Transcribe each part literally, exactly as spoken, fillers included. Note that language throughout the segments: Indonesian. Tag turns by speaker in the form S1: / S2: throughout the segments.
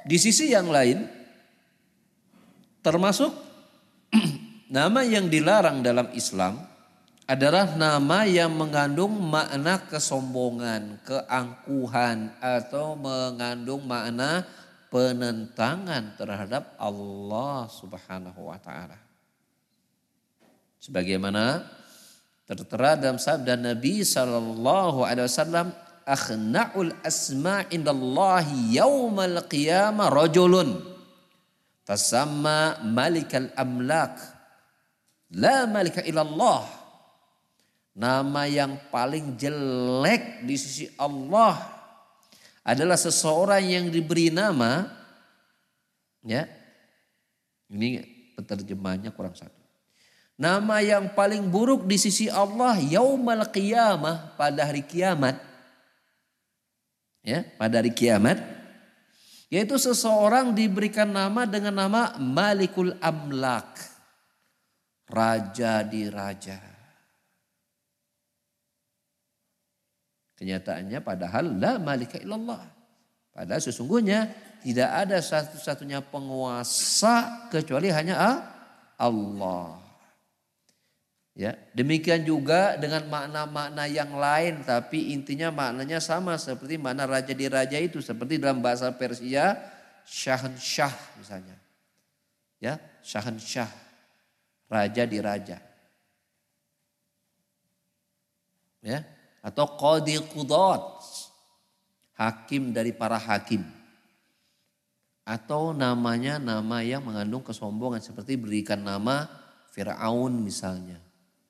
S1: Di sisi yang lain, termasuk nama yang dilarang dalam Islam adalah nama yang mengandung makna kesombongan, keangkuhan, atau mengandung makna penentangan terhadap Allah Subhanahu wa taala. Sebagaimana tertera dalam sabda Nabi sallallahu alaihi wasallam, "Akhna'ul asma' indallahi yaumal qiyamah rajulun tasamma malikal amlak la malika illallah." Nama yang paling jelek di sisi Allah adalah seseorang yang diberi nama, ya, ini penerjemahannya kurang satu. Nama yang paling buruk di sisi Allah yaumal qiyamah, pada hari kiamat, ya, pada hari kiamat, yaitu seseorang diberikan nama dengan nama Malikul Amlak, raja di raja. Kenyataannya padahal la malika illallah. Padahal sesungguhnya tidak ada satu-satunya penguasa kecuali hanya Allah. Ya, demikian juga dengan makna-makna yang lain, tapi intinya maknanya sama seperti makna raja di raja itu, seperti dalam bahasa Persia Syahansyah misalnya. Ya, Syahansyah, raja di raja. Ya, atau qadi qudat, hakim dari para hakim. Atau namanya nama yang mengandung kesombongan seperti berikan nama Fir'aun misalnya.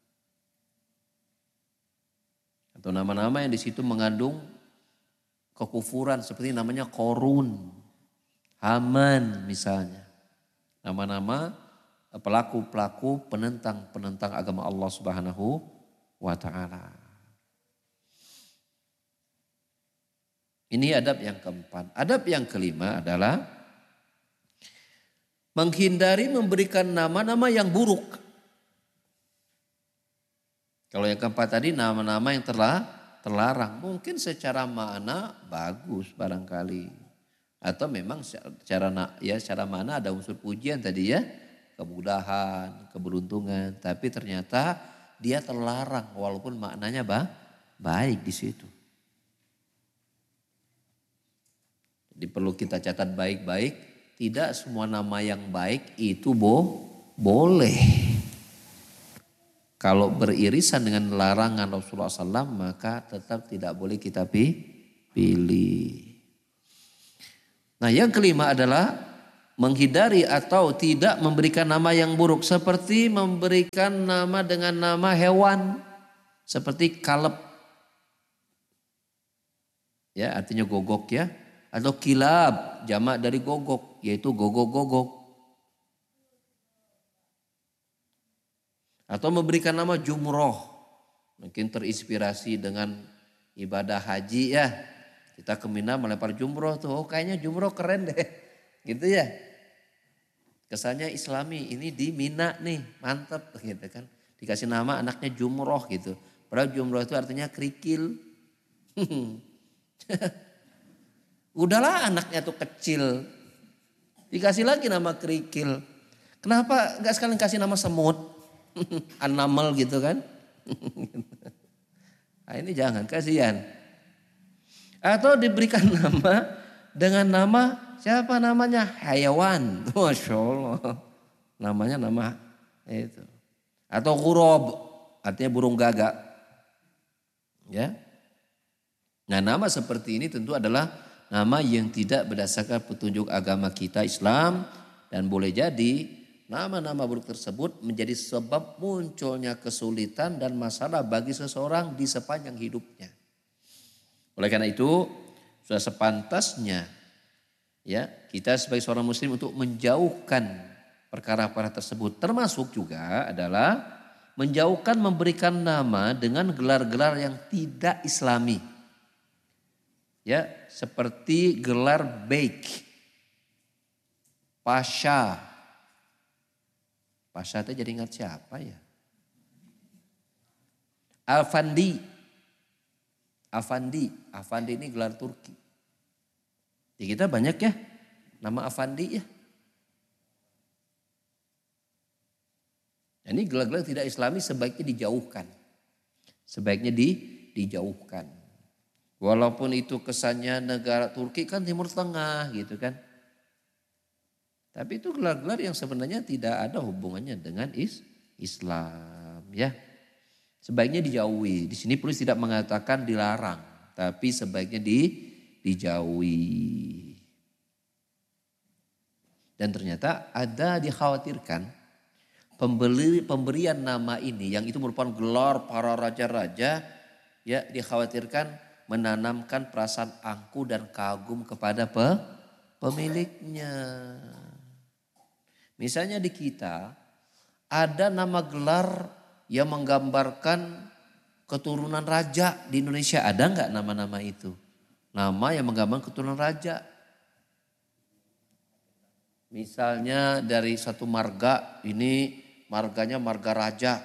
S1: Atau nama-nama yang di situ mengandung kekufuran seperti namanya Korun, Haman misalnya. Nama-nama pelaku-pelaku penentang-penentang agama Allah Subhanahu wa taala. Ini adab yang keempat. Adab yang kelima adalah menghindari memberikan nama-nama yang buruk. Kalau yang keempat tadi nama-nama yang telah terlarang. Mungkin secara makna bagus barangkali. Atau memang secara ya secara makna ada unsur pujian tadi ya. Kemudahan, keberuntungan. Tapi ternyata dia terlarang walaupun maknanya bah, baik di situ. Jadi perlu kita catat baik-baik, tidak semua nama yang baik itu bo, boleh. Kalau beririsan dengan larangan Rasulullah shallallahu alaihi wasallam maka tetap tidak boleh kita pilih. Nah yang kelima adalah menghindari atau tidak memberikan nama yang buruk. Seperti memberikan nama dengan nama hewan. Seperti kaleb. Ya artinya gogok ya. Atau kilab, jamak dari gogok, yaitu gogok-gogok. Atau memberikan nama jumroh, mungkin terinspirasi dengan ibadah haji ya. Kita ke Mina melempar jumroh tuh, oh kayaknya jumroh keren deh, gitu ya. Kesannya Islami, ini di Mina nih, mantap gitu kan. Dikasih nama anaknya jumroh gitu. Padahal jumroh itu artinya kerikil. Udahlah anaknya tuh kecil. Dikasih lagi nama kerikil. Kenapa gak sekalian kasih nama semut? Animal gitu kan. Nah ini jangan, kasihan. Atau diberikan nama dengan nama siapa namanya? Hayawan. Masya Allah. Namanya nama itu. Atau ghurab. Artinya burung gagak. Ya. Nah nama seperti ini tentu adalah nama yang tidak berdasarkan petunjuk agama kita Islam. Dan boleh jadi nama-nama buruk tersebut menjadi sebab munculnya kesulitan dan masalah bagi seseorang di sepanjang hidupnya. Oleh karena itu sudah sepantasnya ya kita sebagai seorang muslim untuk menjauhkan perkara-perkara tersebut. Termasuk juga adalah menjauhkan memberikan nama dengan gelar-gelar yang tidak Islami. Ya, seperti gelar Beik, Pasha. Pasha itu jadi ingat siapa ya? Afandi. Afandi, Afandi ini gelar Turki. Di kita banyak ya, nama Afandi ya. Ini gelar-gelar tidak islami sebaiknya dijauhkan. Sebaiknya di, dijauhkan. Walaupun itu kesannya negara Turki kan Timur Tengah gitu kan. Tapi itu gelar-gelar yang sebenarnya tidak ada hubungannya dengan is, Islam ya. Sebaiknya dijauhi. Di sini penulis tidak mengatakan dilarang. Tapi sebaiknya di, dijauhi. Dan ternyata ada dikhawatirkan. Pembeli, pemberian nama ini yang itu merupakan gelar para raja-raja ya dikhawatirkan menanamkan perasaan angkuh dan kagum kepada pe, pemiliknya. Misalnya di kita ada nama gelar yang menggambarkan keturunan raja di Indonesia. Ada nggak nama-nama itu? Nama yang menggambarkan keturunan raja. Misalnya dari satu marga ini marganya marga raja.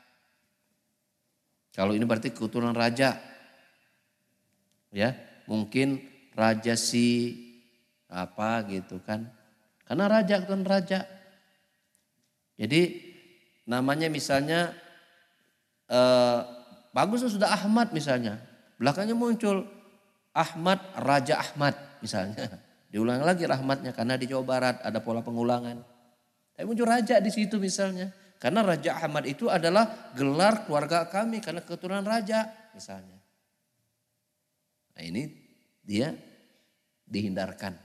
S1: Kalau ini berarti keturunan raja. Ya, mungkin raja si apa gitu kan. Karena raja keturunan raja. Jadi namanya misalnya eh, bagus sudah Ahmad misalnya. Belakangnya muncul Ahmad Raja Ahmad misalnya. Diulang lagi rahmatnya karena di Jawa Barat ada pola pengulangan. Tapi muncul raja di situ misalnya. Karena Raja Ahmad itu adalah gelar keluarga kami karena keturunan raja misalnya. Nah ini dia dihindarkan.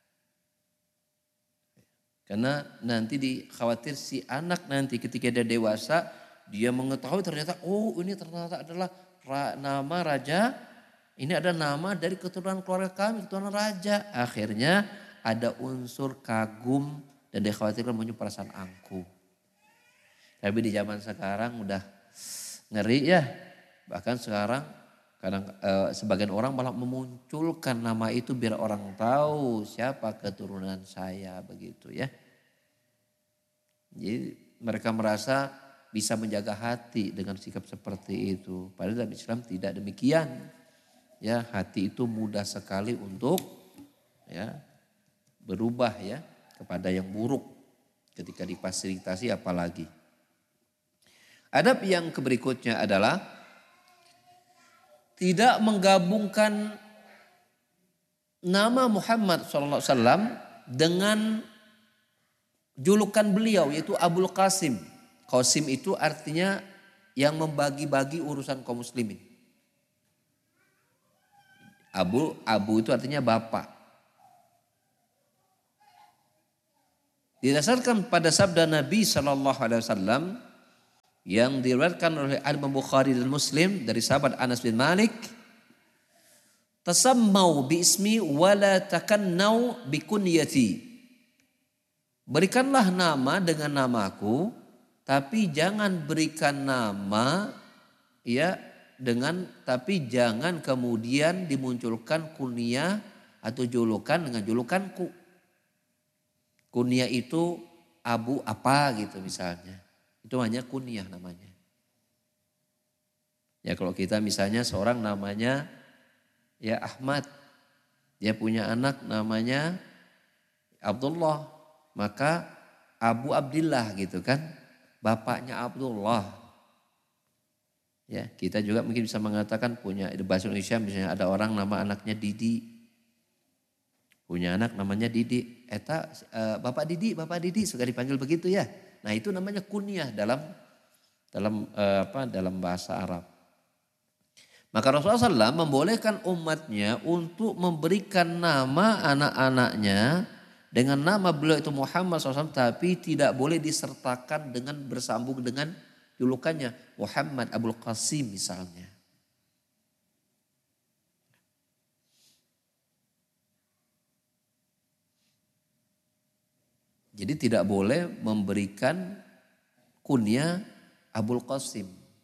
S1: Karena nanti dikhawatir si anak nanti ketika dia dewasa dia mengetahui ternyata oh ini ternyata adalah nama raja. Ini ada nama dari keturunan keluarga kami, keturunan raja. Akhirnya ada unsur kagum dan dikhawatirkan muncul perasaan angkuh. Tapi di zaman sekarang udah ngeri ya. Bahkan sekarang kadang eh, sebagian orang malah memunculkan nama itu biar orang tahu siapa keturunan saya begitu ya. Jadi mereka merasa bisa menjaga hati dengan sikap seperti itu. Padahal dalam Islam tidak demikian. Ya, hati itu mudah sekali untuk ya berubah ya kepada yang buruk ketika difasilitasi apalagi. Adab yang berikutnya adalah tidak menggabungkan nama Muhammad shallallahu alaihi wasallam dengan julukan beliau yaitu Abul Qasim. Qasim itu artinya yang membagi-bagi urusan kaum muslimin. Abu, Abu itu artinya bapak. Didasarkan pada sabda Nabi shallallahu alaihi wasallam yang diriwayatkan oleh Imam Bukhari dan Muslim dari sahabat Anas bin Malik, tasammau bi ismi wala takannau bi kunyati. Berikanlah nama dengan namaku, tapi jangan berikan nama ya dengan tapi jangan kemudian dimunculkan kunyah atau julukan dengan julukanku. Kunyah itu Abu apa gitu misalnya. Itu hanya kunyah namanya. Ya kalau kita misalnya seorang namanya ya Ahmad. Dia punya anak namanya Abdullah. Maka Abu Abdillah gitu kan. Bapaknya Abdullah. Ya, kita juga mungkin bisa mengatakan punya di bahasa Indonesia misalnya ada orang nama anaknya Didi. Punya anak namanya Didi. Eta uh, Bapak Didi, Bapak Didi suka dipanggil begitu ya. Nah, itu namanya kunyah dalam dalam uh, apa dalam bahasa Arab. Maka Rasulullah shallallahu alaihi wasallam membolehkan umatnya untuk memberikan nama anak-anaknya dengan nama beliau itu Muhammad shallallahu alaihi wasallam tapi tidak boleh disertakan dengan bersambung dengan julukannya Muhammad Abul Qasim misalnya. Jadi tidak boleh memberikan kunyah Abul Qasim.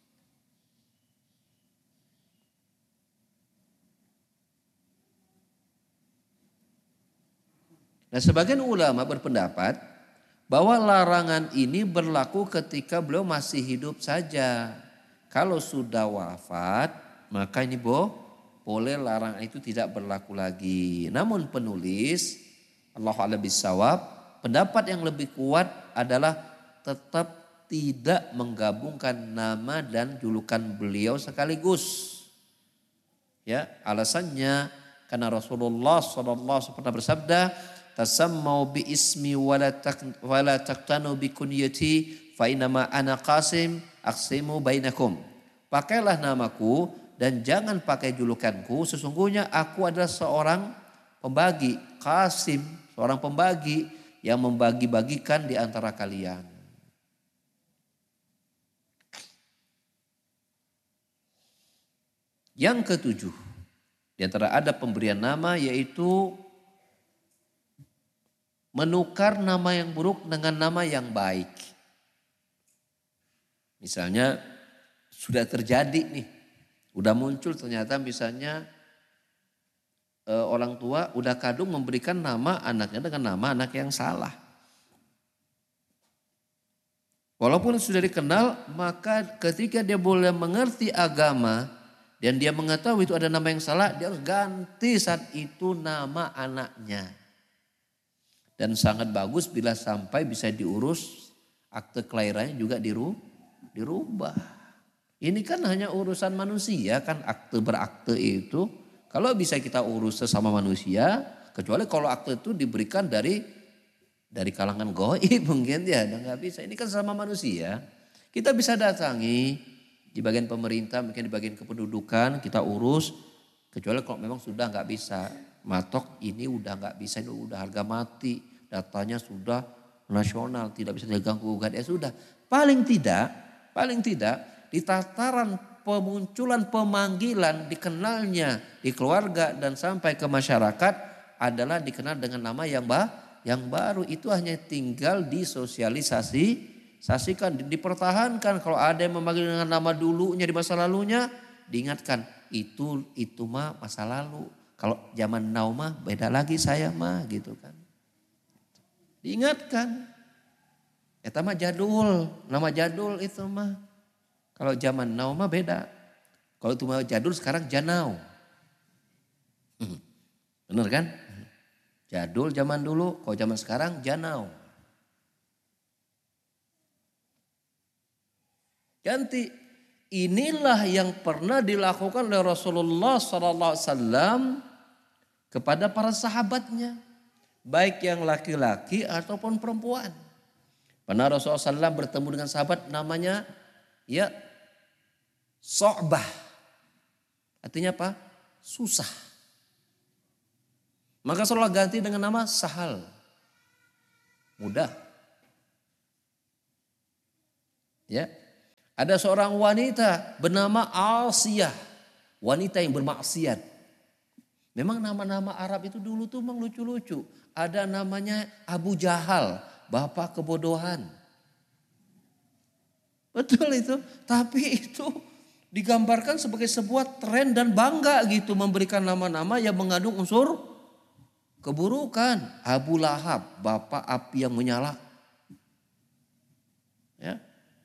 S1: Nah, sebagian ulama berpendapat bahwa larangan ini berlaku ketika beliau masih hidup saja. Kalau sudah wafat, maka ini boh, boleh larangan itu tidak berlaku lagi. Namun penulis Allahu a'lam bishawab. Pendapat yang lebih kuat adalah tetap tidak menggabungkan nama dan julukan beliau sekaligus. Ya, alasannya karena Rasulullah shallallahu alaihi wasallam pernah bersabda, tasammau bi ismi wala taqtanu bi kunyati fa inama ana qasim aqsimu bainakum. Pakailah namaku dan jangan pakai julukanku, sesungguhnya aku adalah seorang pembagi, qasim, seorang pembagi yang membagi-bagikan di antara kalian. Yang ketujuh, di antara ada pemberian nama yaitu menukar nama yang buruk dengan nama yang baik. Misalnya sudah terjadi nih, udah muncul ternyata misalnya e, orang tua udah kadung memberikan nama anaknya dengan nama anak yang salah. Walaupun sudah dikenal, maka ketika dia boleh mengerti agama dan dia mengetahui itu ada nama yang salah, dia harus ganti saat itu nama anaknya. Dan sangat bagus bila sampai bisa diurus akte kelahirannya juga diru, dirubah. Ini kan hanya urusan manusia kan, akte berakte itu. Kalau bisa kita urus sesama manusia, kecuali kalau akte itu diberikan dari dari kalangan goib mungkin ya, nggak bisa. Ini kan sama manusia. Kita bisa datangi di bagian pemerintah, mungkin di bagian kependudukan kita urus. Kecuali kalau memang sudah nggak bisa, matok ini udah nggak bisa, ini udah harga mati, datanya sudah nasional, tidak bisa diganggu gugat, ya sudah. Paling tidak, paling tidak di tataran pemunculan pemanggilan, dikenalnya di keluarga dan sampai ke masyarakat adalah dikenal dengan nama yang bah, yang baru. Itu hanya tinggal disosialisasi. Saksikan, dipertahankan. Kalau ada yang memanggil dengan nama dulunya di masa lalunya, diingatkan itu itu mah masa lalu. Kalau zaman now mah beda lagi saya mah gitu kan. Diingatkan. Eta mah jadul, nama jadul itu mah. Kalau zaman now mah beda. Kalau itu mah jadul sekarang janau. Bener kan? Jadul zaman dulu, kalau zaman sekarang janau. Ganti. Inilah yang pernah dilakukan oleh Rasulullah shallallahu alaihi wasallam kepada para sahabatnya. Baik yang laki-laki ataupun perempuan. Pernah Rasulullah shallallahu alaihi wasallam bertemu dengan sahabat namanya ya So'bah. Artinya apa? Susah. Maka Rasulullah ganti dengan nama Sahal. Mudah. Ya. Ada seorang wanita bernama Asiyah. Wanita yang bermaksiat. Memang nama-nama Arab itu dulu tuh memang lucu-lucu. Ada namanya Abu Jahal. Bapak kebodohan. Betul itu. Tapi itu digambarkan sebagai sebuah tren dan bangga gitu. Memberikan nama-nama yang mengandung unsur keburukan. Abu Lahab. Bapak api yang menyala. Ya.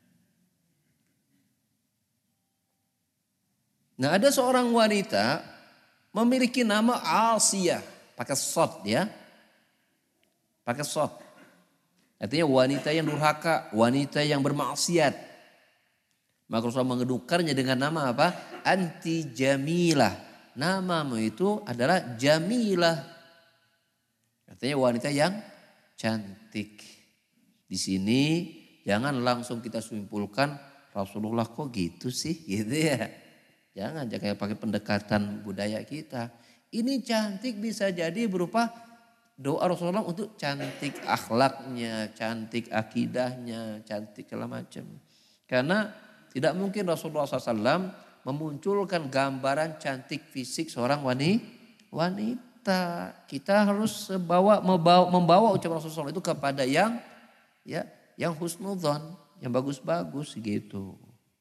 S1: Nah ada seorang wanita memiliki nama Asiyah. Pakai sod ya. Pakai sod. Artinya wanita yang durhaka. Wanita yang bermaksiat. Maka Rasulullah mengedukarnya dengan nama apa? Anti Jamilah. Namamu itu adalah Jamilah. Artinya wanita yang cantik. Di sini jangan langsung kita simpulkan Rasulullah kok gitu sih gitu ya. Jangan, jangan pakai pendekatan budaya kita. Ini cantik bisa jadi berupa doa Rasulullah untuk cantik akhlaknya, cantik akidahnya, cantik segala macam. Karena tidak mungkin Rasulullah shallallahu alaihi wasallam memunculkan gambaran cantik fisik seorang wanita. Kita harus bawa, membawa, membawa ucapan Rasulullah itu kepada yang ya, yang husnudzon, yang bagus-bagus gitu.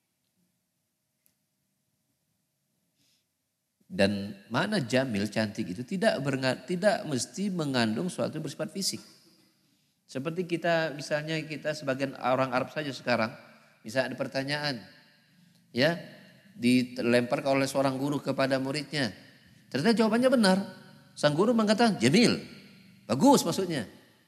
S1: Dan mana jamil cantik itu tidak berngat, tidak mesti mengandung suatu bersifat fisik. Seperti kita misalnya kita sebagian orang Arab saja sekarang, misalnya ada pertanyaan, ya dilempar oleh seorang guru kepada muridnya, ternyata jawabannya benar. Sang guru mengatakan jamil, Bagus maksudnya.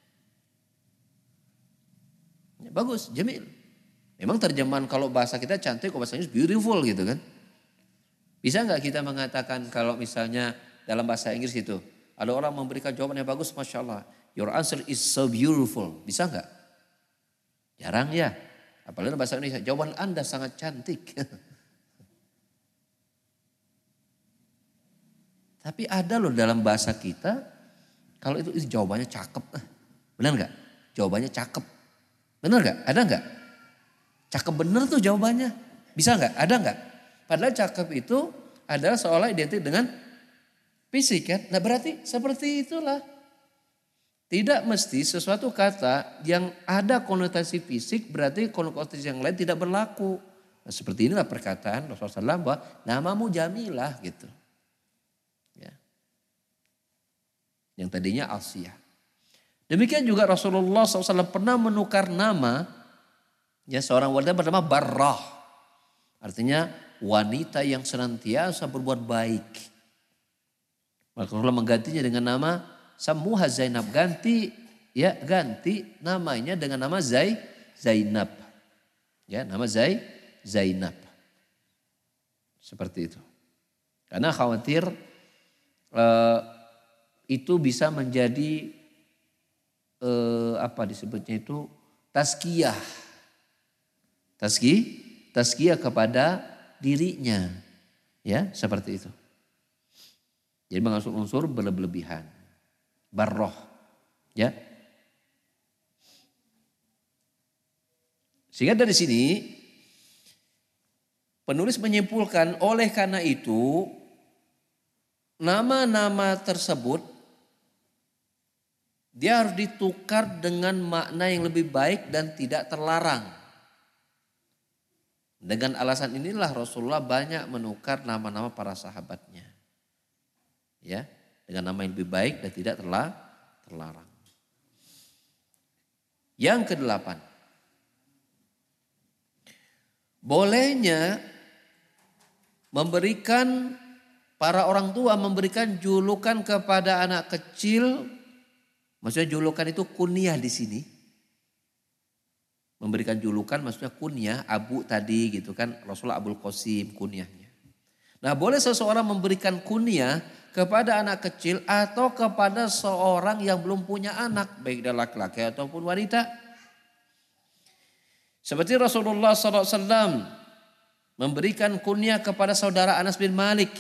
S1: Bagus, jamil. Memang terjemahan kalau bahasa kita cantik, kalau bahasa Inggris beautiful gitu kan. Bisa nggak kita mengatakan kalau misalnya dalam bahasa Inggris itu ada orang memberikan jawaban yang bagus, Masya Allah. Your answer is so beautiful. Bisa nggak? Jarang ya. Apalagi dalam bahasa Indonesia, jawaban Anda sangat cantik. Tapi ada loh dalam bahasa kita, kalau itu, itu jawabannya cakep. Benar nggak? Jawabannya cakep. Benar nggak? Ada nggak? Cakep bener tuh jawabannya. Bisa nggak? Ada nggak? Padahal cakep itu adalah seolah identik dengan fisik kan. Nah berarti seperti itulah. Tidak mesti sesuatu kata yang ada konotasi fisik berarti konotasi yang lain tidak berlaku. Nah, seperti inilah perkataan Rasulullah shallallahu alaihi wasallam bahwa namamu Jamilah gitu. Ya. Yang tadinya Asiyah. Demikian juga Rasulullah shallallahu alaihi wasallam pernah menukar nama ya seorang wanita bernama Barrah. Artinya wanita yang senantiasa berbuat baik. Maka Rasulullah menggantinya dengan nama Sammuha Zainab, ganti ya ganti namanya dengan nama Zai Zainab. Ya, nama Zai Zainab. Seperti itu. Karena khawatir eh, itu bisa menjadi eh, apa disebutnya itu tazkiyah. Tazki, tazkiyah kepada dirinya. Ya, seperti itu. Jadi mengandung unsur berlebihan. Barroh, ya. Sehingga dari sini penulis menyimpulkan oleh karena itu nama-nama tersebut dia harus ditukar dengan makna yang lebih baik dan tidak terlarang. Dengan alasan inilah Rasulullah banyak menukar nama-nama para sahabatnya. Ya. Dengan nama yang lebih baik dan tidak terlarang. Yang kedelapan. Bolehnya memberikan para orang tua memberikan julukan kepada anak kecil. Maksudnya julukan itu kunyah di sini. Memberikan julukan maksudnya kunyah, Abu tadi gitu kan. Rasulullah Abul Qasim kunyahnya. Nah boleh seseorang memberikan kunyah kepada anak kecil atau kepada seorang yang belum punya anak. Baik dia laki-laki ataupun wanita. Seperti Rasulullah shallallahu alaihi wasallam memberikan kunyah kepada saudara Anas bin Malik.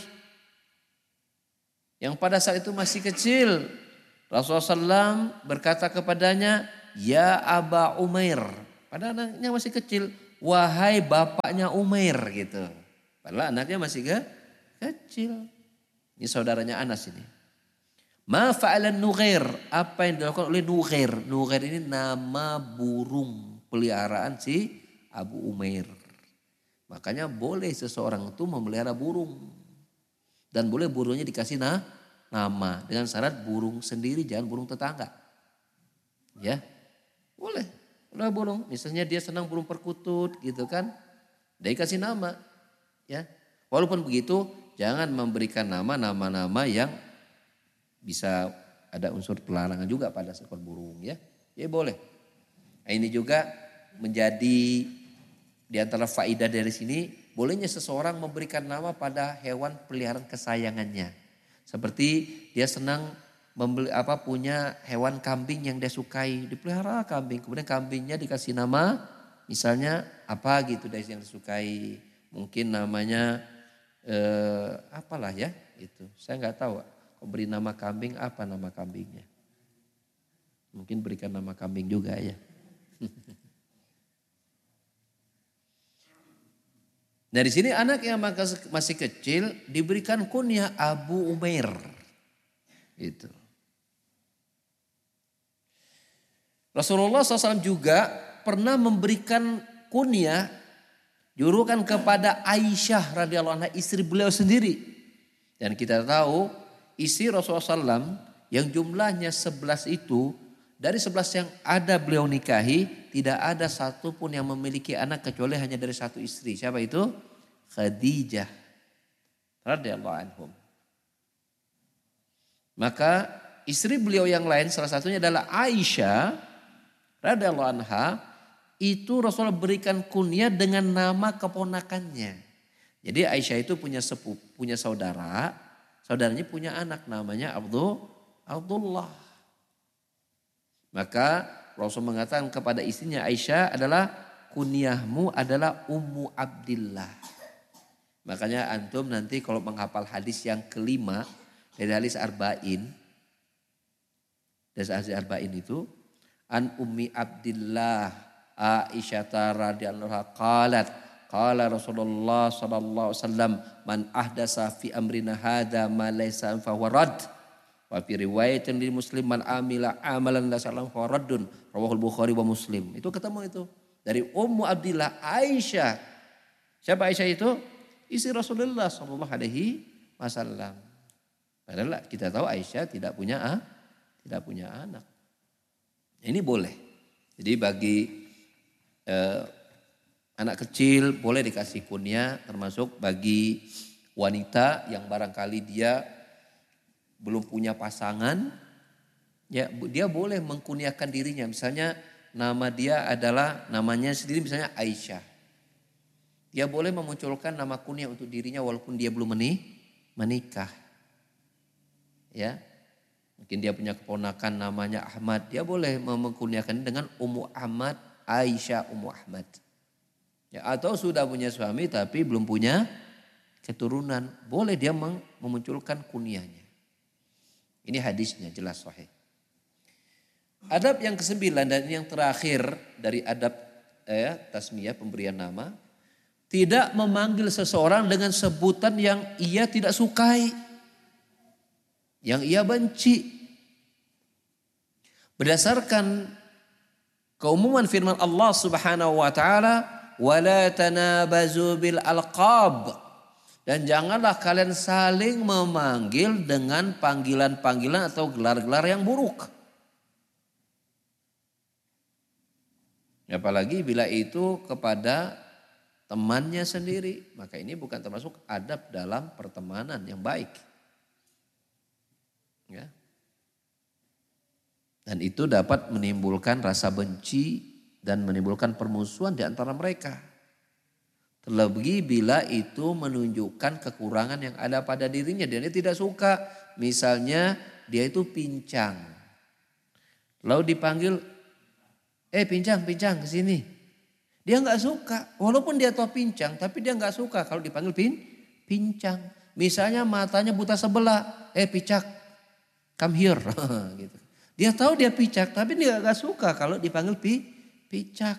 S1: Yang pada saat itu masih kecil. Rasulullah shallallahu alaihi wasallam berkata kepadanya, Ya Aba Umair. Padahal anaknya masih kecil. Wahai bapaknya Umair gitu. Padahal anaknya masih ke kecil. Ini saudaranya Anas ini. Ma fa'alan Nughair. Apa yang dilakukan oleh Nughair. Nughair ini nama burung peliharaan si Abu Umair. Makanya boleh seseorang itu memelihara burung. Dan boleh burungnya dikasih na, nama. Dengan syarat burung sendiri jangan burung tetangga. Ya. Boleh. Boleh burung. Misalnya dia senang burung perkutut gitu kan. Dia kasih nama. Ya. Walaupun begitu jangan memberikan nama nama-nama yang bisa ada unsur pelarangan juga pada seekor burung ya. Ya boleh. Nah, ini juga menjadi di antara faidah dari sini, bolehnya seseorang memberikan nama pada hewan peliharaan kesayangannya. Seperti dia senang membeli apa punya hewan kambing yang dia sukai, dipelihara kambing, kemudian kambingnya dikasih nama misalnya apa gitu dari yang disukai. Mungkin namanya eh, apalah ya itu. Saya nggak tahu. Kau beri nama kambing apa nama kambingnya? Mungkin berikan nama kambing juga ya. Nah di sini anak yang masih kecil diberikan kunyah Abu Umair. Itu. Rasulullah shallallahu alaihi wasallam juga pernah memberikan kunyah julukan kepada Aisyah radhiyallahu anha, istri beliau sendiri. Dan kita tahu istri Rasulullah shallallahu alaihi wasallam yang jumlahnya sebelas itu, dari sebelas yang ada beliau nikahi, tidak ada satupun yang memiliki anak kecuali hanya dari satu istri. Siapa itu? Khadijah radhiyallahu anhum. Maka istri beliau yang lain salah satunya adalah Aisyah radhiyallahu anha, itu Rasulullah berikan kunyah dengan nama keponakannya. Jadi Aisyah itu punya sepupu, punya saudara, saudaranya punya anak namanya Abdul Abdullah. Maka Rasul mengatakan kepada istrinya Aisyah adalah kunyahmu adalah Ummu Abdillah. Makanya antum nanti kalau menghafal hadis yang kelima dari hadis Arba'in, dari hadis Arba'in itu, an Ummi Abdillah Aisyah radhiyallahu anha qalat qala Rasulullah sallallahu alaihi wasallam man ahdasa fi amrina hadza ma laysa fa huwa rad. Wa fi riwayatin li Muslim man amila amalan la salam fa raddun. Rawahul Bukhari wa Muslim. Itu ketemu itu dari Ummu Abdillah Aisyah. Siapa Aisyah itu? Istri Rasulullah sallallahu alaihi wasallam. Padahal kita tahu Aisyah tidak punya ah, tidak punya anak. Ini boleh. Jadi bagi eh, anak kecil boleh dikasih kunyah, termasuk bagi wanita yang barangkali dia belum punya pasangan, ya dia boleh mengkunyakan dirinya. Misalnya nama dia adalah namanya sendiri misalnya Aisyah. Dia boleh memunculkan nama kunyah untuk dirinya walaupun dia belum menikah. Ya. Mungkin dia punya keponakan namanya Ahmad, dia boleh mengkunyakan dengan Ummu Ahmad, Aisyah Ummu Ahmad. Ya, atau sudah punya suami tapi belum punya keturunan, boleh dia memunculkan kunyahnya. Ini hadisnya jelas sahih. Adab yang kesembilan dan yang terakhir dari adab eh, tasmiyah pemberian nama, tidak memanggil seseorang dengan sebutan yang ia tidak sukai, yang ia benci. Berdasarkan keumuman firman Allah Subhanahu wa taala, "Wala tanabazu bil alqab." Dan janganlah kalian saling memanggil dengan panggilan-panggilan atau gelar-gelar yang buruk. Apalagi bila itu kepada temannya sendiri. Maka ini bukan termasuk adab dalam pertemanan yang baik. Ya. Dan itu dapat menimbulkan rasa benci dan menimbulkan permusuhan di antara mereka. Terlebih bila itu menunjukkan kekurangan yang ada pada dirinya dan dia tidak suka. Misalnya dia itu pincang. Lalu dipanggil, eh pincang, pincang ke sini. Dia nggak suka. Walaupun dia tahu pincang, tapi dia nggak suka kalau dipanggil pin, pincang. Misalnya matanya buta sebelah, eh picak, come here. gitu. Dia tahu dia picak, tapi dia nggak suka kalau dipanggil pi, picak.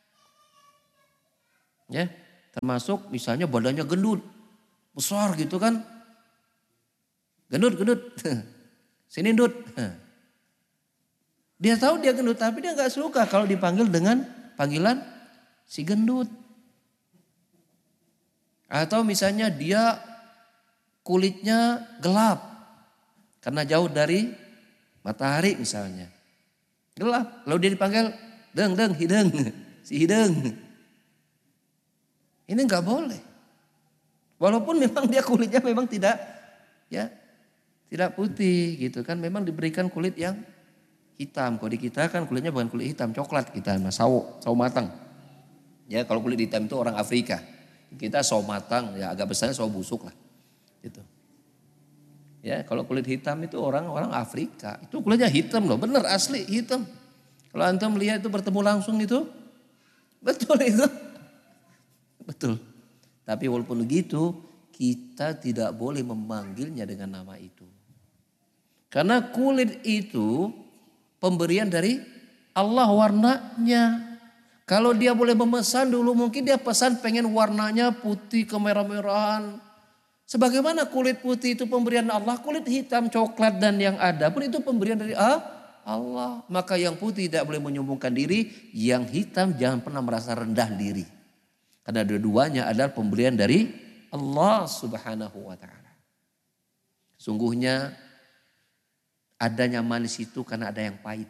S1: Ya. Termasuk misalnya badannya gendut, besar gitu kan. Gendut, gendut. Sini gendut. Dia tahu dia gendut tapi dia gak suka kalau dipanggil dengan panggilan si gendut. Atau misalnya dia kulitnya gelap karena jauh dari matahari misalnya. Gelap, lalu dia dipanggil deng, deng, hideng, si hideng. Ini nggak boleh. Walaupun memang dia kulitnya memang tidak ya tidak putih gitu kan, memang diberikan kulit yang hitam. Kalau di kita kan kulitnya bukan kulit hitam, coklat kita, mas sawo, sawo matang. Ya kalau kulit hitam itu orang Afrika. Kita sawo matang, ya agak besarnya sawo busuk lah. Gitu. Ya kalau kulit hitam itu orang-orang Afrika. Itu kulitnya hitam loh, bener asli hitam. Kalau antum lihat itu bertemu langsung itu, betul itu. Betul. Tapi walaupun begitu, kita tidak boleh memanggilnya dengan nama itu. Karena kulit itu pemberian dari Allah warnanya. Kalau dia boleh memesan dulu, mungkin dia pesan pengen warnanya putih kemerah-merahan. Sebagaimana kulit putih itu pemberian Allah, kulit hitam, coklat dan yang ada pun itu pemberian dari Allah. Maka yang putih tidak boleh menyombongkan diri, yang hitam jangan pernah merasa rendah diri. Karena dua-duanya adalah pemberian dari Allah Subhanahu wa taala. Sungguhnya adanya manis itu karena ada yang pahit.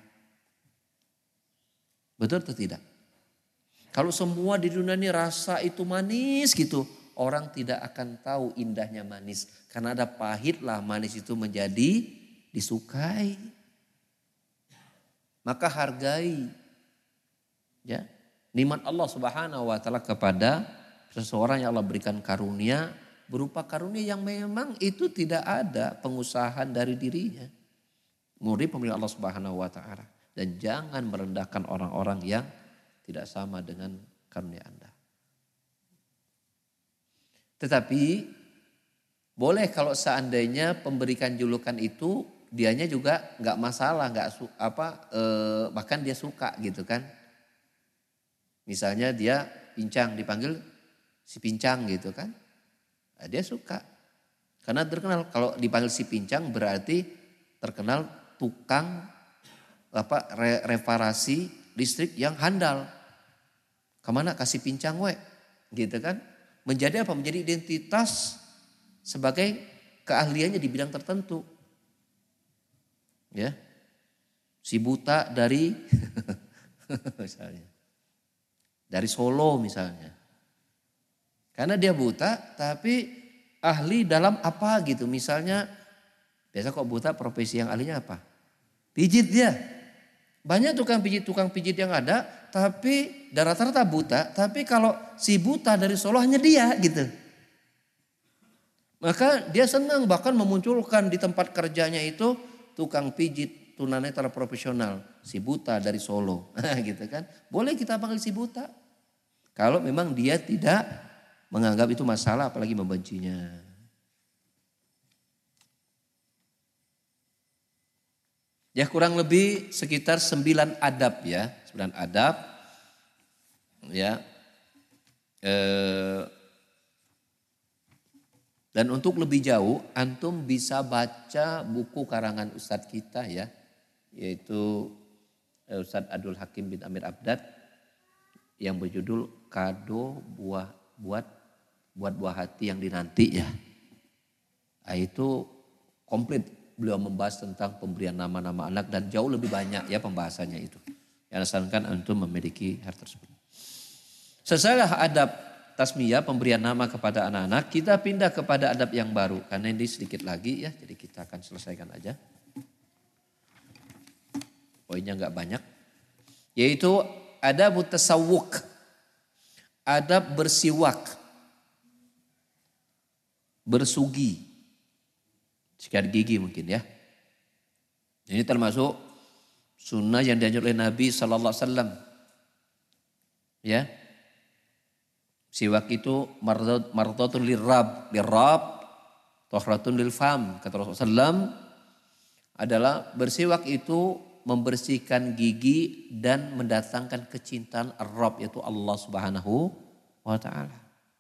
S1: Betul atau tidak? Kalau semua di dunia ini rasa itu manis gitu, orang tidak akan tahu indahnya manis. Karena ada pahitlah manis itu menjadi disukai. Maka hargai ya nikmat Allah Subhanahu wa taala kepada seseorang yang Allah berikan karunia berupa karunia yang memang itu tidak ada pengusahaan dari dirinya. Murni pemilik Allah Subhanahu wa taala dan jangan merendahkan orang-orang yang tidak sama dengan karunia Anda. Tetapi boleh kalau seandainya pemberikan julukan itu dianya juga nggak masalah, nggak apa eh, bahkan dia suka gitu kan. Misalnya dia pincang dipanggil si pincang gitu kan. Nah, dia suka. Karena terkenal kalau dipanggil si pincang berarti terkenal tukang apa re, reparasi listrik yang handal. Kemana kasih pincang we gitu kan. Menjadi apa? Menjadi identitas sebagai keahliannya di bidang tertentu. Ya, si buta dari misalnya dari Solo misalnya, karena dia buta tapi ahli dalam apa gitu, misalnya biasa kok buta profesi yang ahlinya apa? Pijit dia, banyak tukang pijit tukang pijit yang ada, tapi rata-rata buta, tapi kalau si buta dari Solo hanya dia gitu, maka dia senang bahkan memunculkan di tempat kerjanya itu tukang pijit tunanetra profesional, si buta dari Solo, gitu kan? Boleh kita panggil si buta, kalau memang dia tidak menganggap itu masalah, apalagi membencinya. Ya kurang lebih sekitar sembilan adab ya, sembilan adab, ya. Eh, Dan untuk lebih jauh, antum bisa baca buku karangan Ustadz kita ya, yaitu Ustadz Abdul Hakim bin Amir Abdad yang berjudul Kado Buah Buat Buat Buah Hati yang Dinanti ya. Nah, itu komplit beliau membahas tentang pemberian nama-nama anak dan jauh lebih banyak ya pembahasannya itu. Yang asalkan antum memiliki hal tersebut. Sesalah adab tasmiyah, pemberian nama kepada anak-anak, kita pindah kepada adab yang baru. Karena ini sedikit lagi ya, jadi kita akan selesaikan aja. Poinnya nggak banyak. Yaitu adab tasawwuk, adab bersiwak, bersugi, sikat gigi mungkin ya. Ini termasuk sunnah yang dianjurkan oleh Nabi Sallallahu Alaihi Wasallam. Ya. Siwak itu mardatun lirrab, lirrab, tohratun lil fam. Kata Rasulullah shallallahu alaihi wasallam adalah bersiwak itu membersihkan gigi dan mendatangkan kecintaan Ar-Rabb, yaitu Allah Subhanahu wa taala.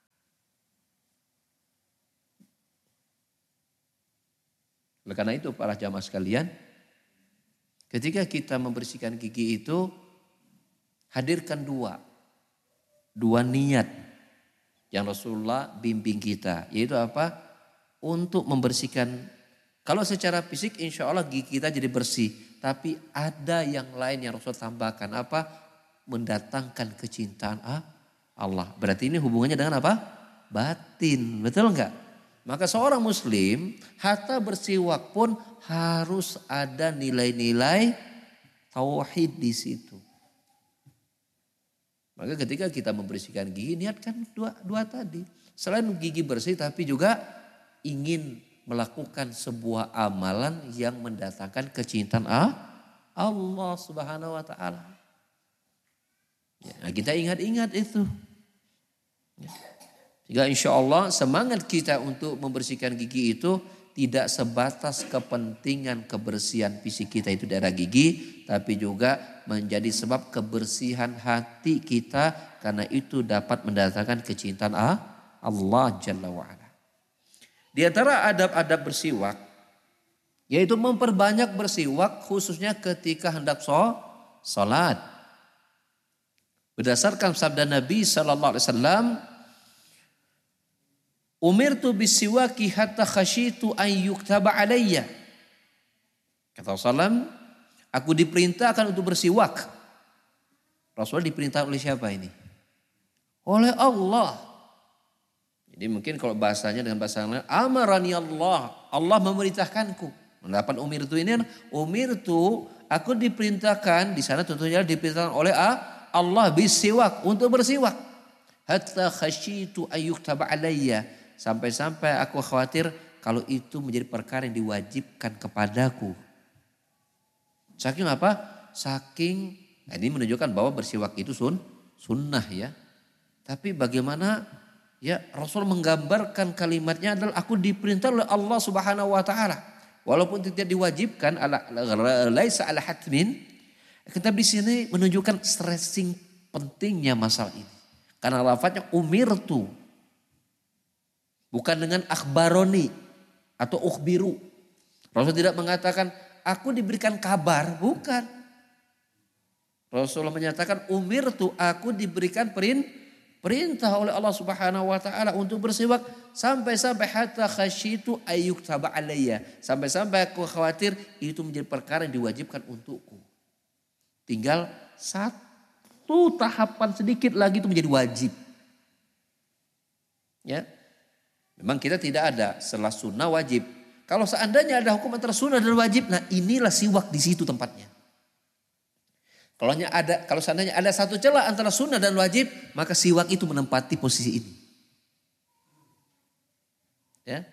S1: Oleh karena itu para jamaah sekalian, ketika kita membersihkan gigi itu hadirkan dua, dua niat yang Rasulullah bimbing kita, yaitu apa? Untuk membersihkan. Kalau secara fisik insya Allah gigi kita jadi bersih. Tapi ada yang lain yang Rasul tambahkan. Apa? Mendatangkan kecintaan Allah. Berarti ini hubungannya dengan apa? Batin. Betul enggak? Maka seorang muslim hatta bersiwak pun harus ada nilai-nilai tauhid di situ. Maka ketika kita membersihkan gigi, niatkan dua, dua tadi. Selain gigi bersih tapi juga ingin melakukan sebuah amalan yang mendatangkan kecintaan Allah Subhanahu wa taala. Ya, nah kita ingat-ingat itu. Ya. Sehingga insya Allah semangat kita untuk membersihkan gigi itu tidak sebatas kepentingan kebersihan fisik kita itu daerah gigi, tapi juga menjadi sebab kebersihan hati kita, karena itu dapat mendatangkan kecintaan Allah Jalla wa'ala. Di antara adab-adab bersiwak, yaitu memperbanyak bersiwak khususnya ketika hendak sholat. Berdasarkan sabda Nabi Sallallahu Alaihi Wasallam, umirtu bisiwaki hatta khasyitu an yuktaba alayya. Kata Rasulullah, aku diperintahkan untuk bersiwak. Rasul diperintah oleh siapa ini? Oleh Allah. Jadi mungkin kalau bahasanya dengan bahasa lain, amarani Allah, Allah memerintahkanku. Mendapat umirtu ini, umirtu aku diperintahkan, di sana tentunya diperintahkan oleh Allah bisiwak, untuk bersiwak. Hatta khasyitu ayyuktaba alayya, sampai-sampai aku khawatir kalau itu menjadi perkara yang diwajibkan kepadaku. Saking apa? Saking, nah ini menunjukkan bahwa bersiwak itu sun, sunnah ya. Tapi bagaimana ya Rasul menggambarkan kalimatnya adalah aku diperintah oleh Allah Subhanahu wa taala. Walaupun tidak diwajibkan ala laisa ala hatmin, kita di sini menunjukkan stressing pentingnya masalah ini. Karena lafadznya umirtu, bukan dengan akhbaroni atau ukhbiru. Rasul tidak mengatakan aku diberikan kabar, bukan. Rasulullah menyatakan umirtu, aku diberikan perintah. Perintah oleh Allah Subhanahu wa taala untuk bersiwak sampai-sampai hatta khasyitu ayyuktaba alayya. Sampai-sampai aku khawatir itu menjadi perkara yang diwajibkan untukku. Tinggal satu tahapan sedikit lagi itu menjadi wajib. Ya. Memang kita tidak ada setelah sunnah wajib. Kalau seandainya ada hukum antara sunnah dan wajib, nah inilah siwak di situ tempatnya. Kalau ada, kalau seandainya ada satu celah antara sunnah dan wajib, maka siwak itu menempati posisi ini. Ya.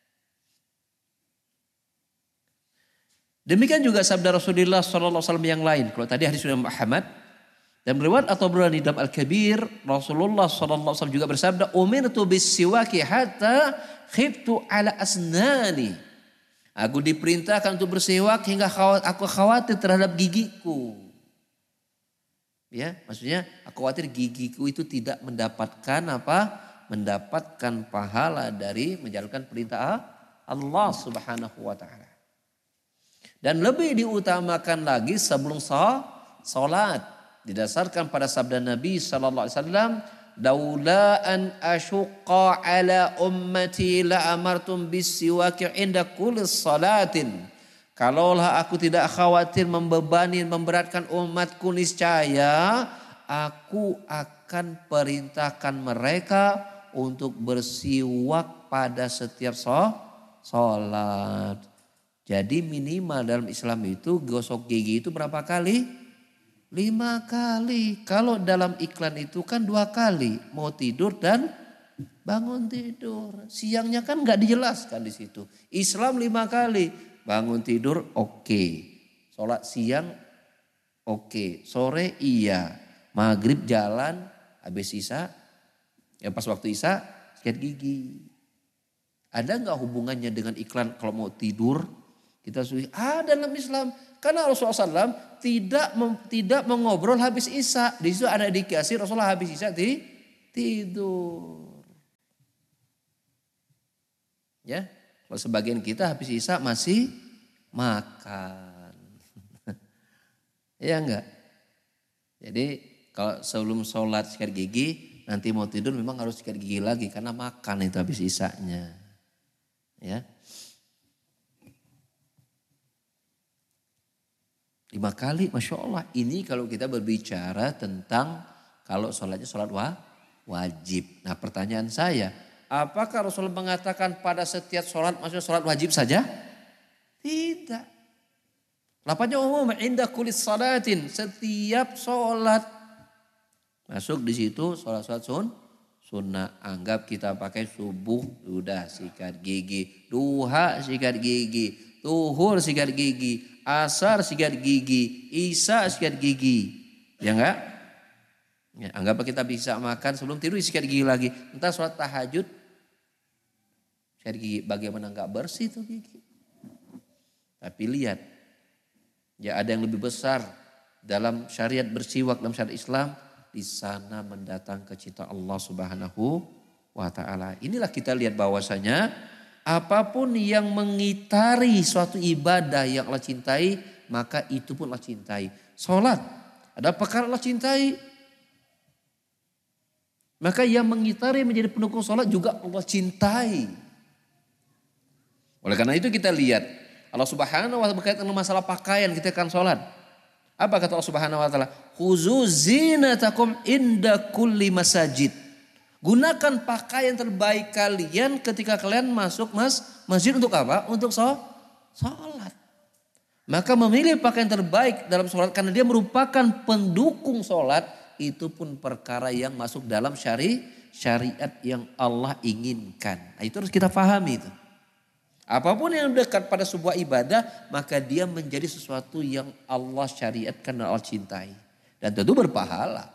S1: Demikian juga sabda Rasulullah shallallahu alaihi wasallam yang lain. Kalau tadi hadis Imam Ahmad dan riwayat atau berani dalam Al-Kabir, Rasulullah shallallahu alaihi wasallam juga bersabda, "Umirtu bis-siwaki hatta khiftu ala asnani." Aku diperintahkan untuk bersiwak hingga aku khawatir terhadap gigiku. Ya, maksudnya aku khawatir gigiku itu tidak mendapatkan apa? Mendapatkan pahala dari menjalankan perintah Allah Subhanahu wa taala. Dan lebih diutamakan lagi sebelum salat, didasarkan pada sabda Nabi sallallahu alaihi wasallam, "Laula an asyqa ala ummati la amartum bis-siwaki 'inda kulli salatin." Kalaulah aku tidak khawatir membebani, memberatkan umatku, niscaya aku akan perintahkan mereka untuk bersiwak pada setiap sholat. Jadi minimal dalam Islam itu gosok gigi itu berapa kali? Lima kali. Kalau dalam iklan itu kan dua kali. Mau tidur dan bangun tidur. Siangnya kan nggak dijelaskan di situ. Islam lima kali. Bangun tidur oke, okay. Sholat siang oke, okay. Sore iya, maghrib jalan, habis isya, ya pas waktu isya sikat gigi. Ada nggak hubungannya dengan iklan kalau mau tidur kita suruh? Ada dalam Islam, karena Rasulullah shallallahu alaihi wasallam tidak tidak mengobrol habis isya. Di situ ada dikasih Rasulullah habis isya di tidur, ya. Kalau sebagian kita habis isya masih makan. Ya enggak? Jadi kalau sebelum sholat sikat gigi, nanti mau tidur memang harus sikat gigi lagi karena makan itu habis isyanya. Ya. Lima kali, Masya Allah. Ini kalau kita berbicara tentang kalau sholatnya sholat wajib. Nah pertanyaan saya, apakah Rasulullah mengatakan pada setiap sholat maksudnya sholat wajib saja? Tidak. Lapanya umum, inda kulis salatin, setiap sholat. Masuk di situ sholat-sholat sun, sunnah. Anggap kita pakai subuh, sudah sikat gigi. Duha sikat gigi. Tuhur sikat gigi. Asar sikat gigi. Isya sikat gigi. Ya enggak? Ya, anggap kita bisa makan sebelum tidur sikat gigi lagi. Entah sholat tahajud. Sikat gigi, bagaimana enggak bersih tuh gigi. Tapi lihat, ya ada yang lebih besar dalam syariat bersiwak dalam syariat Islam. Di sana mendatang ke cita Allah Subhanahu wa ta'ala. Inilah kita lihat bahwasanya apapun yang mengitari suatu ibadah yang Allah cintai, maka itu pun Allah cintai. Sholat, ada perkara Allah cintai. Maka yang mengitari menjadi pendukung sholat juga Allah cintai. Oleh karena itu kita lihat Allah Subhanahu wa ta'ala berkaitan dengan masalah pakaian kita akan sholat. Apa kata Allah Subhanahu wa ta'ala? Khuzu zinatakum inda kulli masajid. Gunakan pakaian terbaik kalian ketika kalian masuk mas, masjid untuk apa? Untuk sholat. Maka memilih pakaian terbaik dalam sholat karena dia merupakan pendukung sholat. Itu pun perkara yang masuk dalam syari, syariat yang Allah inginkan. Nah, itu harus kita pahami itu. Apapun yang dekat pada sebuah ibadah, maka dia menjadi sesuatu yang Allah syariatkan dan Allah cintai. Dan tentu berpahala.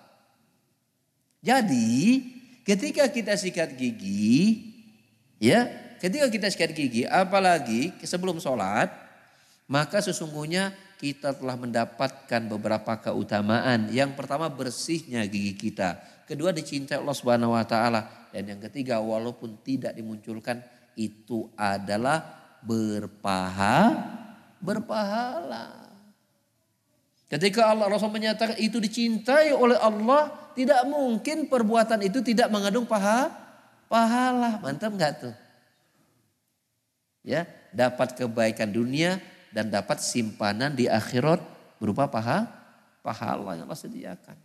S1: Jadi ketika kita sikat gigi, ya ketika kita sikat gigi, apalagi sebelum sholat, maka sesungguhnya kita telah mendapatkan beberapa keutamaan. Yang pertama bersihnya gigi kita. Kedua dicintai Allah Subhanahu Wa Taala. Dan yang ketiga walaupun tidak dimunculkan, itu adalah berpaha, berpahala. Ketika Allah Rasul menyatakan itu dicintai oleh Allah, tidak mungkin perbuatan itu tidak mengandung paha, pahala. Mantap nggak tuh? Ya, dapat kebaikan dunia dan dapat simpanan di akhirat berupa paha, pahala yang Allah sediakan.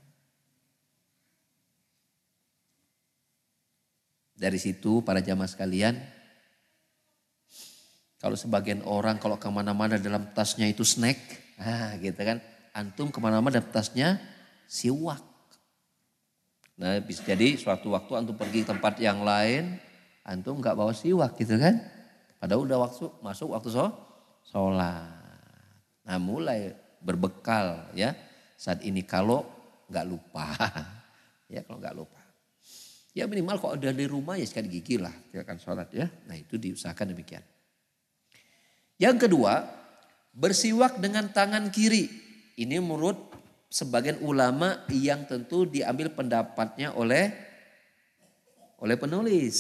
S1: Dari situ para jamaah sekalian, kalau sebagian orang kalau kemana-mana dalam tasnya itu snack, ah gitu kan, antum kemana-mana dalam tasnya siwak. Nah bisa jadi suatu waktu antum pergi ke tempat yang lain, antum nggak bawa siwak gitu kan, padahal udah waktu masuk waktu sholat. Nah mulai berbekal ya saat ini kalau nggak lupa, ya kalau nggak lupa. Ya minimal kalau ada di rumah ya sikat gigi lah, kita akan sholat ya. Nah itu diusahakan demikian. Yang kedua, bersiwak dengan tangan kiri. Ini menurut sebagian ulama yang tentu diambil pendapatnya oleh oleh penulis.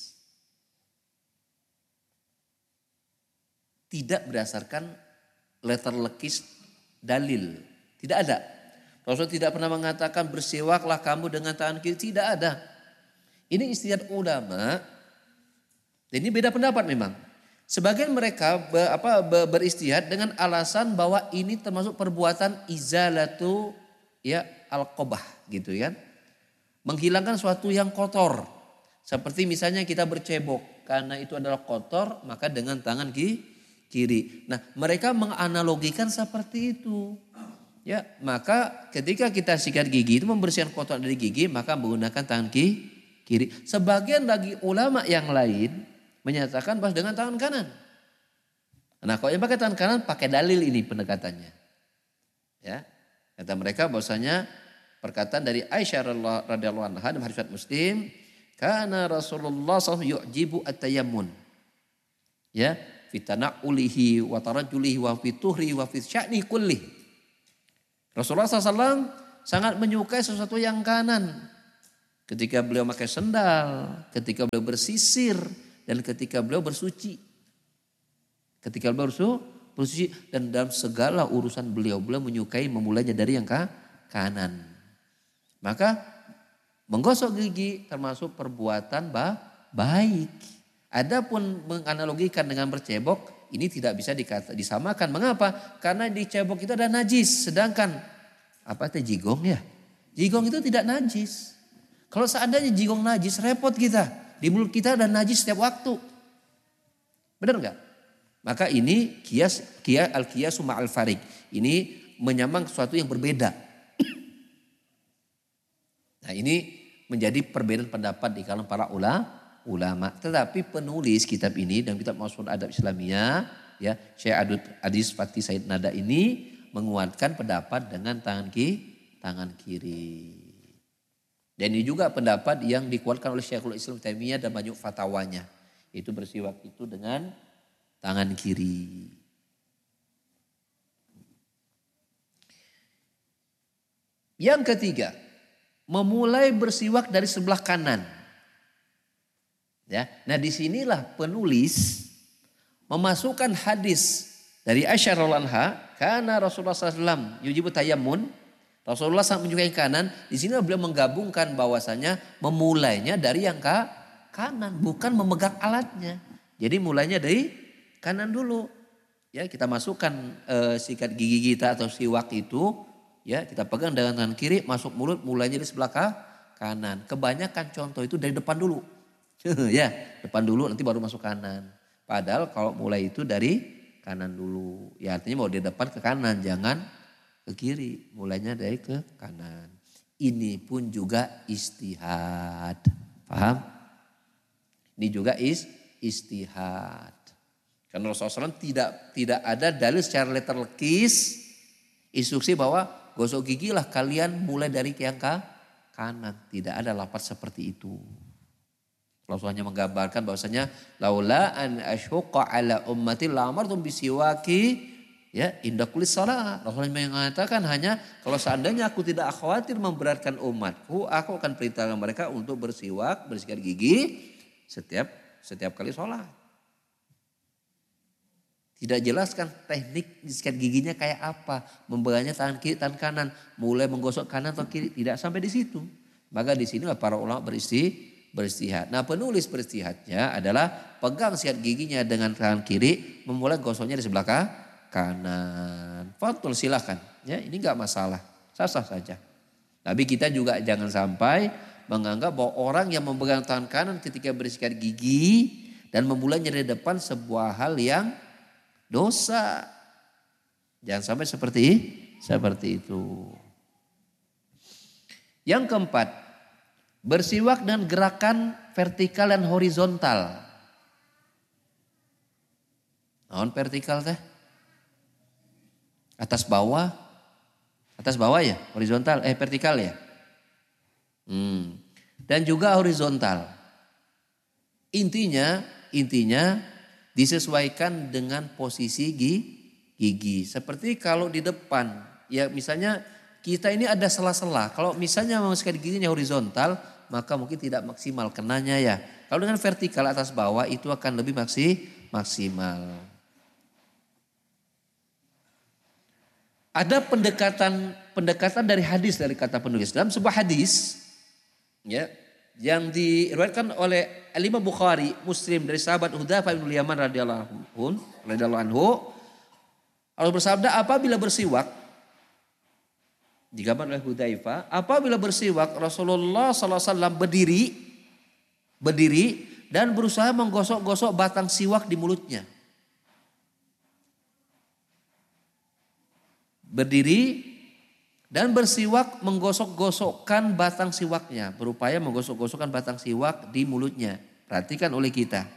S1: Tidak berdasarkan letter lekis dalil. Tidak ada. Rasul tidak pernah mengatakan bersiwaklah kamu dengan tangan kiri. Tidak ada. Ini istihad ulama. Dan ini beda pendapat memang. Sebagian mereka be, apa, be, beristihad dengan alasan bahwa ini termasuk perbuatan izalatu ya al-qobah gitu kan. Menghilangkan sesuatu yang kotor. Seperti misalnya kita bercebok. Karena itu adalah kotor maka dengan tangan kiri. Nah mereka menganalogikan seperti itu. Ya maka ketika kita sikat gigi itu membersihkan kotoran dari gigi maka menggunakan tangan kiri. Sebagian lagi ulama yang lain menyatakan bahwa dengan tangan kanan. Nah kalau yang pakai tangan kanan pakai dalil ini pendekatannya. Ya, kata mereka bahwasanya perkataan dari Aisyah radhiyallahu anha dalam hadis Muslim, karena Rasulullah shallallahu alaihi wasallam yu'jibu at-tayammun. Ya, fi tana'ulihi wa tarajjulihi wa fi tuhri wa fi sya'ni kullih. Rasulullah shallallahu alaihi wasallam sangat menyukai sesuatu yang kanan. Ketika beliau pakai sendal, ketika beliau bersisir, dan ketika beliau bersuci. Ketika beliau bersuci dan dalam segala urusan beliau, beliau menyukai memulainya dari yang kanan. Maka menggosok gigi termasuk perbuatan baik. Adapun menganalogikan dengan bercebok, ini tidak bisa dikata, disamakan. Mengapa? Karena di cebok itu ada najis. Sedangkan apa itu jigong ya? Jigong itu tidak najis. Kalau seandainya jigong najis, repot kita. Di mulut kita ada najis setiap waktu. Benar enggak? Maka ini kias, kias al-kiasu ma'al farik. Ini menyamang sesuatu yang berbeda. Nah ini menjadi perbedaan pendapat di kalangan para ulama. Tetapi penulis kitab ini dan kitab Mausu'un Adab Islamiyah, ya, Syekh Adud Adis Fatih Said Nada ini menguatkan pendapat dengan tangan kiri, tangan kiri. Dan ini juga pendapat yang dikuatkan oleh Syekhul Islam Taimiyah dan banyak fatwanya. Itu bersiwak itu dengan tangan kiri. Yang ketiga, memulai bersiwak dari sebelah kanan. Ya, nah disinilah penulis memasukkan hadis dari Aisyah radhiyallahu anha, karena Rasulullah sallallahu alaihi wasallam yujibu tayammun. Rasulullah sangat menyukai kanan. Di sini beliau menggabungkan bahwasanya memulainya dari yang ke kanan, bukan memegang alatnya. Jadi mulainya dari kanan dulu. Ya, kita masukkan e, sikat gigi kita atau siwak itu, ya, kita pegang dengan tangan kiri, masuk mulut, mulainya di sebelah kanan. Kebanyakan contoh itu dari depan dulu. Ya, depan dulu nanti baru masuk kanan. Padahal kalau mulai itu dari kanan dulu. Ya artinya mau di depan ke kanan, jangan ke kiri. Mulainya dari ke kanan. Ini pun juga istihad. Paham? Ini juga is, istihad. Karena Rasulullah shallallahu alaihi wasallam tidak, tidak ada dalil secara letterlekis instruksi bahwa gosok gigi lah kalian mulai dari yang ke kanan. Tidak ada lafaz seperti itu. Rasulullah hanya menggambarkan bahwasanya laula an asyqa ala ummati la amartum bisiwaki ya inda kulli shalah. Rasulullah mengatakan hanya kalau seandainya aku tidak khawatir memberatkan umatku, aku akan perintahkan mereka untuk bersiwak, bersikat gigi setiap setiap kali sholat. Tidak jelaskan teknik sikat giginya kayak apa, membelanya tangan kiri, tangan kanan, mulai menggosok kanan atau kiri, tidak sampai di situ. Maka di sinilah para ulama beristi beristihad. Nah penulis beristihadnya adalah pegang sikat giginya dengan tangan kiri, memulai gosoknya di sebelah kanan. Fatul silahkan, ya ini nggak masalah, sah-sah saja. Tapi kita juga jangan sampai menganggap bahwa orang yang memegang tangan kanan ketika bersikat gigi dan memulainya dari depan sebuah hal yang dosa. Jangan sampai seperti seperti itu. Yang keempat, bersiwak dan gerakan vertikal dan horizontal. Non vertikal teh? Atas bawah. Atas bawah ya, horizontal eh vertikal ya. Hmm. Dan juga horizontal. Intinya, intinya disesuaikan dengan posisi gigi. Seperti kalau di depan, ya misalnya kita ini ada sela-sela. Kalau misalnya mau sikat giginya horizontal, maka mungkin tidak maksimal kenanya ya. Kalau dengan vertikal atas bawah itu akan lebih maksi, maksimal. Ada pendekatan pendekatan dari hadis dari kata penulis dalam sebuah hadis ya yang diriwayatkan oleh Imam Bukhari, Muslim dari sahabat Hudzaifah bin Yaman radhiyallahu anhu. Allah bersabda, apabila bersiwak digambar oleh Hudzaifah, apabila bersiwak Rasulullah sallallahu alaihi wasallam berdiri berdiri dan berusaha menggosok-gosok batang siwak di mulutnya. Berdiri dan bersiwak menggosok-gosokkan batang siwaknya. Berupaya menggosok-gosokkan batang siwak di mulutnya. Perhatikan oleh kita.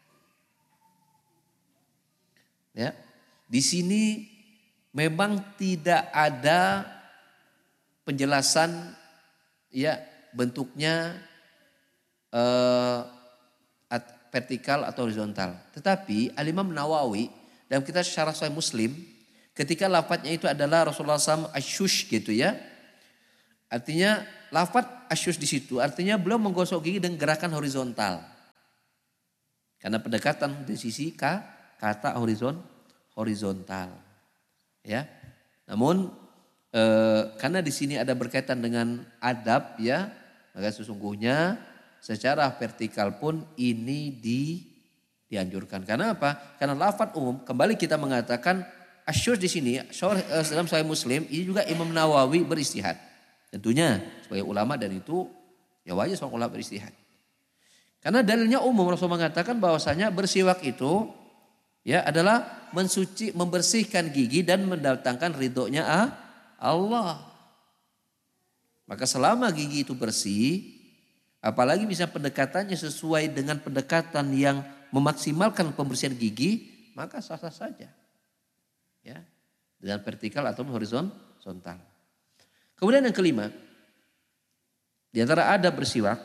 S1: Ya, di sini memang tidak ada penjelasan ya bentuknya eh, vertikal atau horizontal. Tetapi Al-Imam Nawawi dalam kitab Syarah Sahih Muslim ketika lafadznya itu adalah Rasulullah sallallahu alaihi wasallam asyush gitu ya. Artinya lafadz asyush di situ artinya beliau menggosok gigi dengan gerakan horizontal. Karena pendekatan di sisi K, kata horizon horizontal. Ya. Namun e, karena di sini ada berkaitan dengan adab ya, maka sesungguhnya secara vertikal pun ini di dianjurkan. Karena apa? Karena lafadz umum kembali kita mengatakan asyur di sini dalam Sahih Muslim ini juga Imam Nawawi beristihad. Tentunya sebagai ulama dan itu ya wajar seorang ulama beristihad. Karena dalilnya umum Rasul mengatakan bahwasanya bersiwak itu ya adalah mensuci, membersihkan gigi dan mendatangkan ridhonya ah, Allah. Maka selama gigi itu bersih, apalagi bisa pendekatannya sesuai dengan pendekatan yang memaksimalkan pembersihan gigi, maka sah-sah saja. Ya, dengan vertikal atau horizontal. Kemudian yang kelima, di antara adab bersiwak,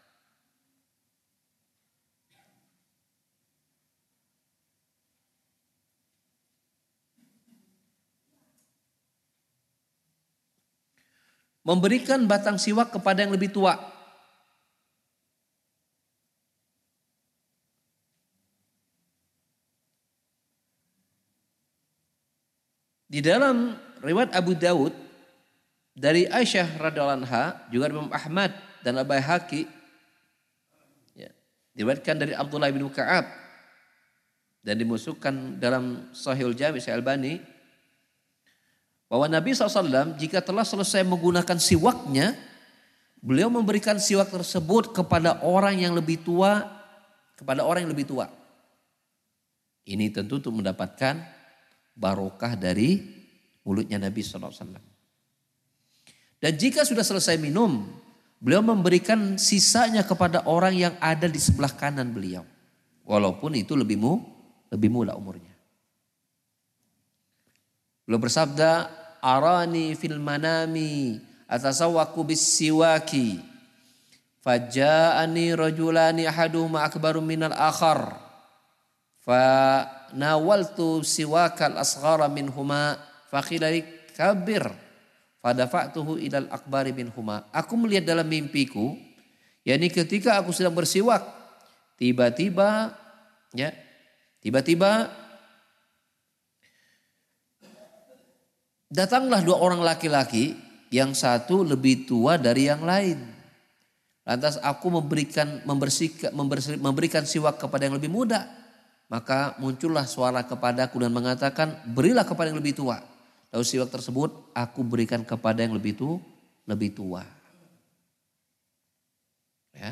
S1: memberikan batang siwak kepada yang lebih tua. Di dalam riwayat Abu Dawud dari Aisyah radhiyallahu anha, juga Imam Ahmad dan Al-Baihaqi ya, diriwayatkan dari Abdullah bin Ka'ab dan dimasukkan dalam Sahihul Jami' Sahih Albani bahwa Nabi shallallahu alaihi wasallam jika telah selesai menggunakan siwaknya, beliau memberikan siwak tersebut kepada orang yang lebih tua, kepada orang yang lebih tua. Ini tentu untuk mendapatkan barokah dari mulutnya Nabi shallallahu alaihi wasallam. Dan jika sudah selesai minum, beliau memberikan sisanya kepada orang yang ada di sebelah kanan beliau. Walaupun itu lebih mu, lebih muda umurnya. Beliau bersabda, arani fil manami atasawwaku bis siwaki. Faja'ani rajulani ahaduhuma akbaru minal akhar. Fa nawaltu siwakal asghara minhuma fakhilali kabir. Fadafa'tuhu ilal akbari minhuma. Aku melihat dalam mimpiku, yakni ketika aku sedang bersiwak, tiba-tiba ya, tiba-tiba datanglah dua orang laki-laki, yang satu lebih tua dari yang lain. Lantas aku memberikan membersihkan membersih, memberikan siwak kepada yang lebih muda. Maka muncullah suara kepadaku dan mengatakan, berilah kepada yang lebih tua. Lalu siwak tersebut aku berikan kepada yang lebih tua, lebih tua. Ya.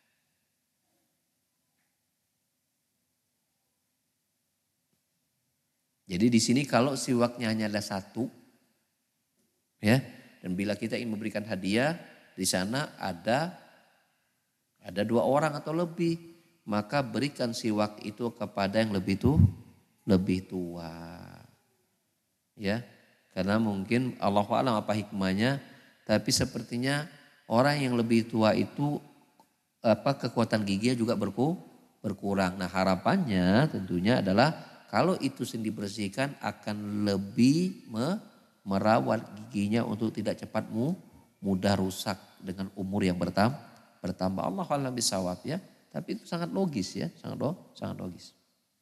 S1: Jadi di sini kalau siwaknya hanya ada satu, ya, dan bila kita ingin memberikan hadiah, di sana ada ada dua orang atau lebih, maka berikan siwak itu kepada yang lebih tu, lebih tua. Ya, karena mungkin Allahu a'lam apa hikmahnya, tapi sepertinya orang yang lebih tua itu apa kekuatan giginya juga berku, berkurang. Nah, harapannya tentunya adalah kalau itu sendiri dibersihkan akan lebih me, merawat giginya untuk tidak cepat mu, mudah rusak dengan umur yang bertambah. bertambah. Allah alam bisawab ya. Tapi itu sangat logis ya, sangat lo, sangat logis.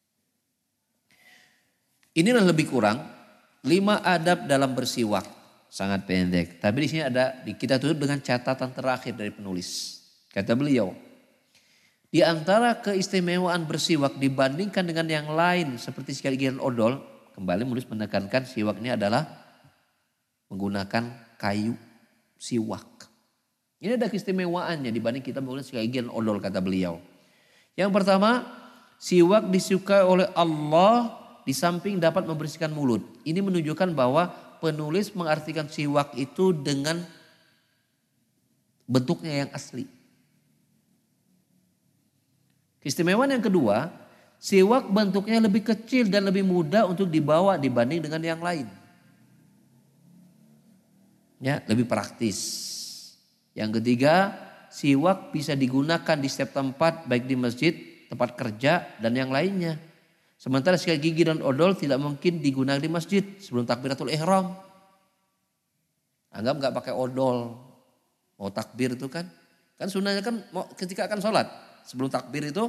S1: Inilah lebih kurang lima adab dalam bersiwak, sangat pendek. Tapi di sini ada kita tutup dengan catatan terakhir dari penulis. Kata beliau, di antara keistimewaan bersiwak dibandingkan dengan yang lain seperti sikat gigi dan odol, kembali menulis menekankan siwak ini adalah menggunakan kayu siwak. Ini ada keistimewaannya dibanding kita menggunakan sikat gigi dan odol, kata beliau. Yang pertama, siwak disukai oleh Allah di samping dapat membersihkan mulut. Ini menunjukkan bahwa penulis mengartikan siwak itu dengan bentuknya yang asli. Keistimewaan yang kedua, siwak bentuknya lebih kecil dan lebih mudah untuk dibawa dibanding dengan yang lain. Ya, lebih praktis. Yang ketiga, siwak bisa digunakan di setiap tempat, baik di masjid, tempat kerja, dan yang lainnya. Sementara sikat gigi dan odol tidak mungkin digunakan di masjid sebelum takbiratul ihram. Anggap nggak pakai odol, mau takbir itu kan, kan sunnahnya kan mau ketika akan sholat sebelum takbir itu